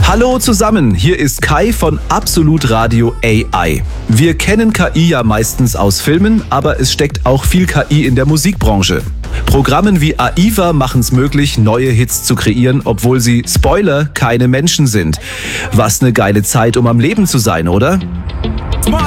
Hallo zusammen, hier ist Kai von Absolut Radio AI. Wir kennen KI ja meistens aus Filmen, aber es steckt auch viel KI in der Musikbranche. Programmen wie AIVA machen es möglich, neue Hits zu kreieren, obwohl sie, Spoiler, keine Menschen sind. Was eine geile Zeit, um am Leben zu sein, oder?